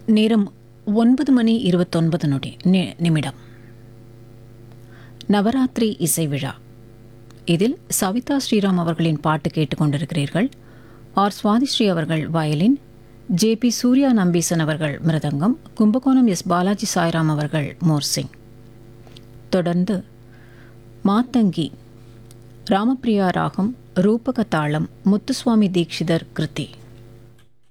நேரம் 9:29 நவராத்திரி இசை விழா. இதில் சவிதா ஸ்ரீராம் அவர்களின் பாட்டு கேட்டுக்கொண்டிருக்கிறீர்கள். ஆர் சுவாதிஸ்ரீ அவர்கள் வயலின், ஜே.பி. சூர்யா நம்பீசன் அவர்கள் மிருதங்கம், கும்பகோணம் எஸ். பாலாஜி சாய்ராம் அவர்கள் மோர்சிங். தொடர்ந்து மாத்தங்கி, ராமப்பிரியா ராகம், ரூபக தாளம், முத்துசுவாமி தீக்ஷிதர் கிருதி.